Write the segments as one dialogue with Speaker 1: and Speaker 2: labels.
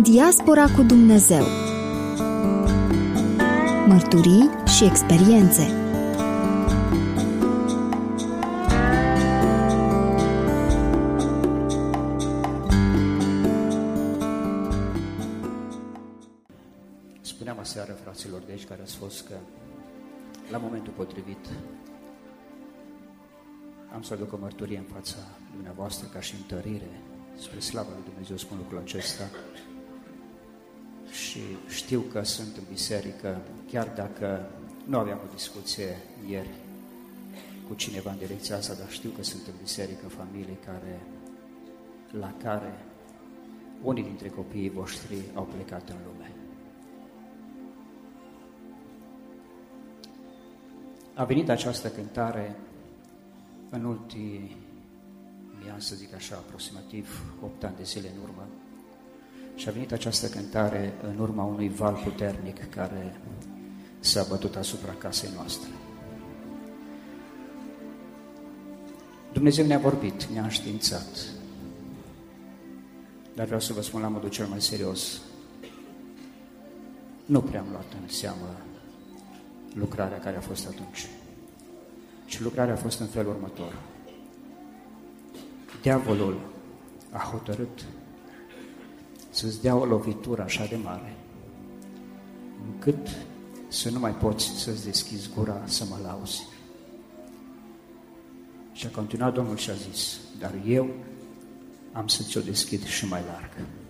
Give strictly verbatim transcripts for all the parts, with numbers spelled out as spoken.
Speaker 1: Diaspora cu Dumnezeu. Mărturii și experiențe.
Speaker 2: Spuneam aseară, fraților de aici care ați fost, că la momentul potrivit am să aduc o mărturie în fața dumneavoastră ca și întărire. Spre slava lui Dumnezeu spun lucrul acesta. Și știu că sunt în biserică, chiar dacă nu aveam o discuție ieri cu cineva în direcția asta, dar știu că sunt în biserică familii care, la care unii dintre copiii voștri au plecat în lume. A venit această cântare în ultimii ani, să zic așa, aproximativ opt ani de zile în urmă, și a venit această cântare în urma unui val puternic care s-a bătut asupra casei noastre. Dumnezeu ne-a vorbit, ne-a înștiințat, dar vreau să vă spun la modul cel mai serios, nu prea am luat în seamă lucrarea care a fost atunci. Și lucrarea a fost în felul următor. Diavolul a hotărât să-ți dea o lovitură așa de mare, încât să nu mai poți să-ți deschizi gura să mă lauzi. Și a continuat Domnul și a zis, dar eu am să ți-o deschid și mai larg.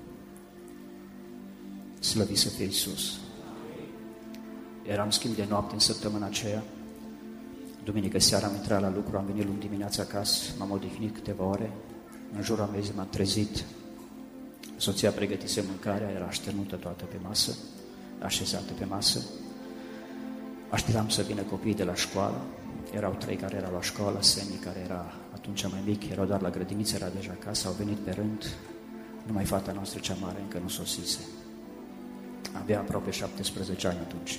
Speaker 2: Slăvit să fie Iisus. Eram schimb de noapte în săptămâna aceea. Duminică seara am intrat la lucru, am venit luni dimineața acasă, m-am odihnit câteva ore. În jurul amezii m-am trezit. Soția pregătise mâncarea, era așternută toată pe masă, așezată pe masă. Așteptam să vină copiii de la școală. Erau trei care erau la școală, Semi, care era atunci mai mic, erau doar la grădiniță, era deja acasă, au venit pe rând. Numai fata noastră cea mare încă nu sosise. Avea aproape șaptesprezece ani atunci.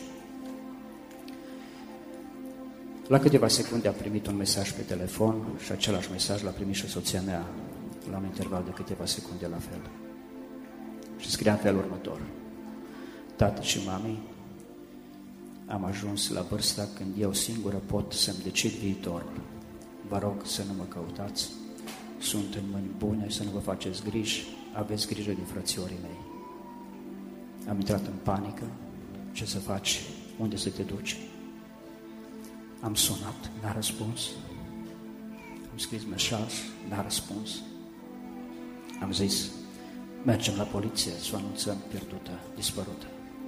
Speaker 2: La câteva secunde a primit un mesaj pe telefon și același mesaj l-a primit și soția mea la un interval de câteva secunde la fel. Și scria în felul următor. Tată și mami, am ajuns la vârsta când eu singură pot să-mi decid viitorul. Vă rog să nu mă căutați, sunt în mâini bune, să nu vă faceți griji, aveți grijă de frățiorii mei. Am intrat în panică, ce să faci, unde să te duci? Am sunat, n-a răspuns. Am scris mesaj, n-a răspuns. Am zis, mergem la poliție, să o anunțăm pierdută, dispărută.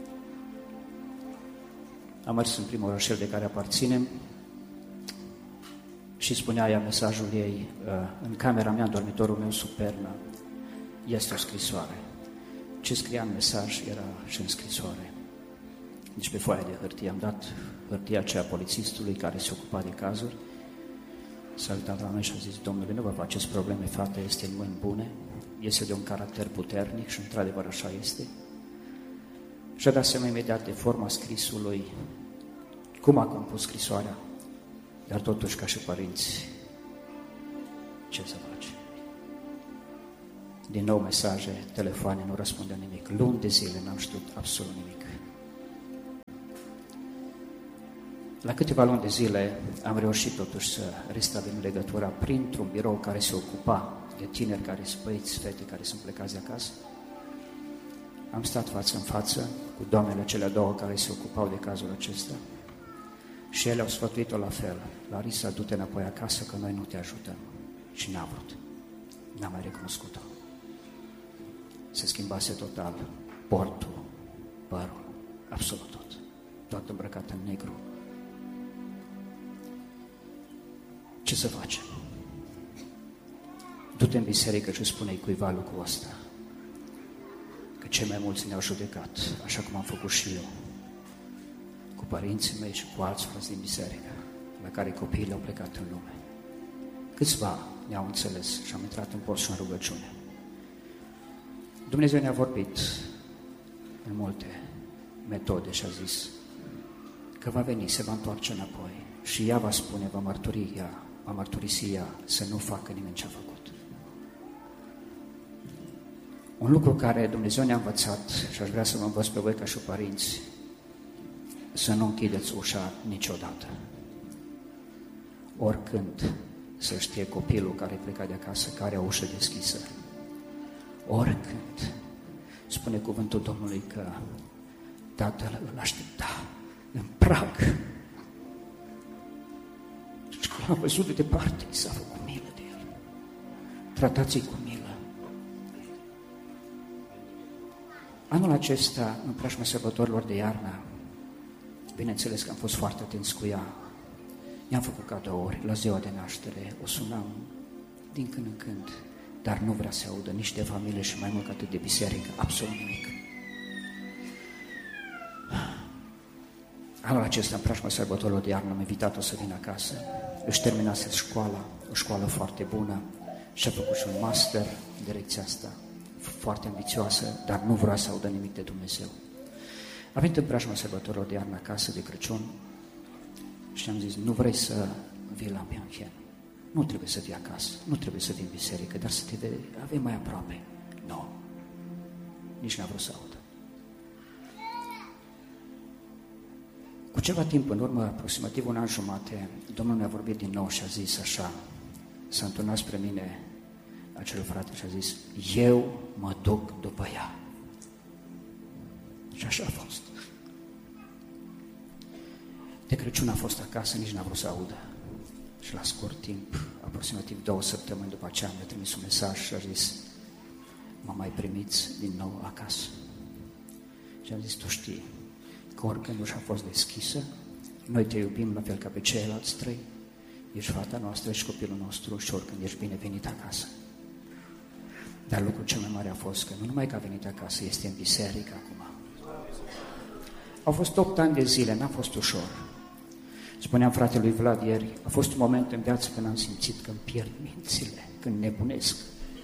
Speaker 2: Am mers în primul orășel de care aparținem și spunea ea mesajul ei, în camera mea, în dormitorul meu sub pernă, este o scrisoare. Ce scria în mesaj era și în scrisoare. Deci pe foaia de hârtie am dat hârtia aceea polițistului care se ocupa de cazuri. S-a uitat la noi și a zis, domnule, nu vă faceți probleme, fata este în mâini bune, este de un caracter puternic și într-adevăr așa este. Și a dat seama imediat de forma scrisului, cum a compus scrisoarea, dar totuși ca și părinți, ce să faci? Din nou mesaje, telefoane, nu răspundea nimic. Luni de zile n-am știut absolut nimic. La câteva luni de zile am reușit totuși să restabilim legătura printr-un birou care se ocupa de tineri care sunt băieți, fete care sunt plecați de acasă. Am stat față în față cu doamnele acelea două care se ocupau de cazul acesta și ele au sfătuit-o la fel. Larisa, du-te înapoi acasă că noi nu te ajutăm. Și n-a vrut. N-a mai recunoscut-o. Se schimbase total portul, părul, absolut tot. Tot îmbrăcat în negru. Ce să facem? Du-te în biserică și spune-i cuiva lucrul ăsta. Că cei mai mulți ne-au judecat, așa cum am făcut și eu. Cu părinții mei și cu alți frați din biserică, la care copiii le-au plecat în lume. Câțiva ne-au înțeles și am intrat în post și în rugăciune. Dumnezeu ne-a vorbit în multe metode și a zis că va veni, se va întoarce înapoi și ea va spune, va mărturi ea, va mărturisi ea să nu facă nimeni ce a făcut. Un lucru care Dumnezeu ne-a învățat și aș vrea să vă învăț pe voi ca și părinți, să nu închideți ușa niciodată. Oricând să știe copilul care pleca de acasă, că are o ușă deschisă. Oricând. Spune cuvântul Domnului că tatăl îl aștepta în prag. Și când l-a văzut de departe, s-a făcut milă de el. Tratați-i cu milă. Anul acesta, în preajma sărbătorilor de iarnă, bineînțeles că am fost foarte atenți cu ea. I-am făcut cadouri la ziua de naștere, o sunam din când în când, dar nu vrea să audă nici de familie și mai mult ca atât de biserică, absolut nimic. Anul acesta, în preajma sărbătorilor de iarnă, am invitat-o să vină acasă. Își terminase școala, o școală foarte bună și a făcut și un master în direcția asta, foarte ambițioasă, dar nu vrea să audă nimic de Dumnezeu. Am venit în preajma sărbătorilor de iarnă acasă, de Crăciun, și am zis, nu vrei să vii la Mianchen? Nu trebuie să vii acasă, nu trebuie să vii în biserică, dar să te avem mai aproape. Nu, nici n-a vrut să audă. Cu ceva timp în urmă, aproximativ un an jumate, Domnul ne-a vorbit din nou și a zis așa, s-a întâlnit spre mine acel frate și a zis, eu mă duc după ea. Și așa a fost. De Crăciun a fost acasă, nici n-a vrut să audă. Și la scurt timp, aproximativ două săptămâni după aceea, mi-a trimis un mesaj și a zis, mă mai primiți din nou acasă? Și am zis, tu știi că oricând ușa a fost deschisă, noi te iubim la fel ca pe ceilalți trei, ești fata noastră și copilul nostru și oricând ești binevenit acasă. Dar lucrul cel mai mare a fost că nu numai că a venit acasă, este în biserică acum. Au fost opt ani de zile, n-a fost ușor. Spuneam fratelui Vlad ieri, a fost un moment în viață când am simțit că îmi pierd mințile, când nebunesc.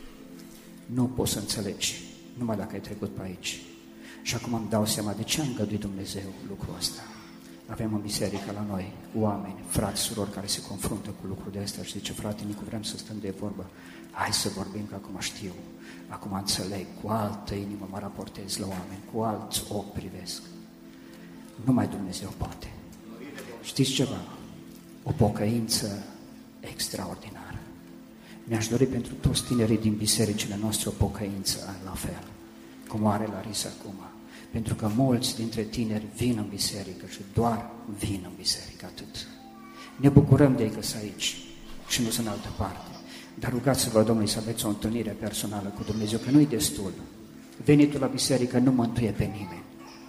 Speaker 2: Nu poți să înțelegi, numai dacă ai trecut pe aici. Și acum îmi dau seama de ce a îngăduit Dumnezeu lucrul ăsta. Avem în biserică la noi oameni, frați, surori care se confruntă cu lucrul de astea și zice, frate Nicu, vrem să stăm de vorbă. Hai să vorbim că acum știu, acum înțeleg, cu altă inimă mă raportez la oameni, cu alți ochi privesc. Numai Dumnezeu poate. Știți ceva? O pocăință extraordinară. Mi-aș dori pentru toți tinerii din bisericile noastre o pocăință la fel, cum are Larisa acum. Pentru că mulți dintre tineri vin în biserică și doar vin în biserică, atât. Ne bucurăm de ei că sunt aici și nu sunt în altă parte. Dar rugați-vă, Domnului, să aveți o întâlnire personală cu Dumnezeu, că nu-i destul. Venitul la biserică nu mântuie pe nimeni.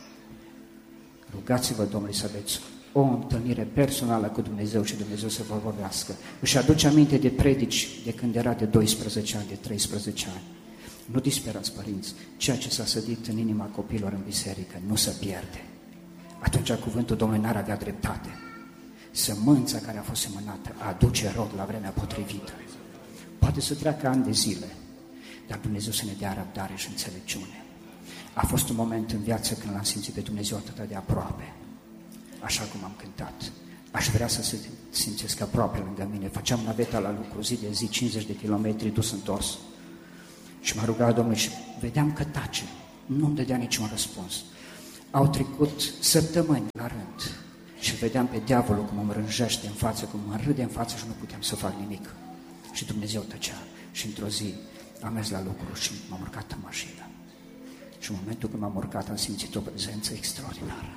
Speaker 2: Rugați-vă, Domnului, să aveți o întâlnire personală cu Dumnezeu și Dumnezeu să vă vorbească. Își aduce aminte de predici de când era de doisprezece ani, de treisprezece ani. Nu disperați, părinți, ceea ce s-a sădit în inima copiilor în biserică nu se pierde. Atunci cuvântul Domnului n-ar avea dreptate. Sămânța care a fost semănată aduce rod la vremea potrivită. Poate să treacă ani de zile, dar Dumnezeu să ne dea răbdare și înțelepciune. A fost un moment în viață când l-am simțit pe Dumnezeu atât de aproape, așa cum am cântat. Aș vrea să se simțesc aproape lângă mine. Făceam naveta la lucru zi de zi, cincizeci de kilometri, dus întors. Și m-a rugat Domnul și vedeam că tace. Nu-mi dădea niciun răspuns. Au trecut săptămâni la rând și vedeam pe diavolul cum îmi rânjește în față, cum mă râde în față și nu puteam să fac nimic. Și Dumnezeu tăcea. Și într-o zi am mers la lucru și m-am urcat în mașină. Și în momentul când m-am urcat am simțit o prezență extraordinară.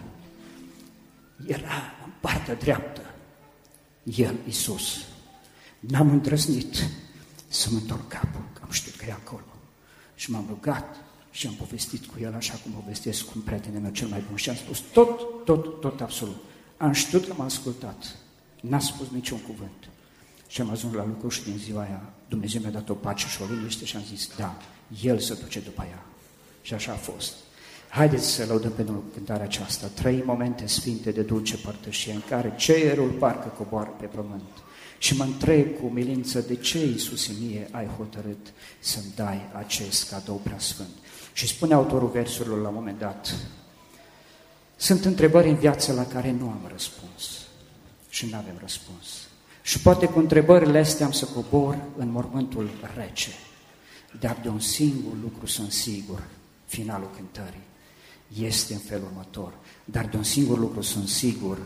Speaker 2: Era în partea dreaptă El, Iisus. N-am îndrăznit să mă întorc capul, că am știut că e acolo. Și m-am rugat și am povestit cu El așa cum povestesc cu un prietenul meu cel mai bun. Și am spus tot, tot, tot absolut. Am știut că m-a ascultat. N-a spus niciun cuvânt. Și am ajuns la lucru și din ziua aia Dumnezeu mi-a dat o pace și o liniște și am zis, da, El se duce după ea. Și așa a fost. Haideți să lăudăm pe Domnul cântarea aceasta. Trei momente sfinte de dulce părtășie în care cerul parcă coboară pe pământ. Și mă întreb cu umilință de ce, Iisuse mie, ai hotărât să-mi dai acest cadou preasfânt. Și spune autorul versurilor la un moment dat, sunt întrebări în viață la care nu am răspuns și nu avem răspuns. Și poate cu întrebările astea am să cobor în mormântul rece. Dar de un singur lucru sunt sigur, finalul cântării, este în felul următor. Dar de un singur lucru sunt sigur,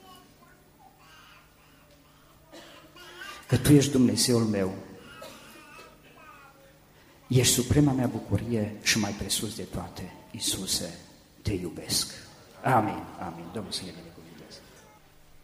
Speaker 2: că Tu ești Dumnezeul meu, ești suprema mea bucurie și mai presus de toate, Iisuse, Te iubesc. Amin, amin. Domnul să ne binecuvânteze.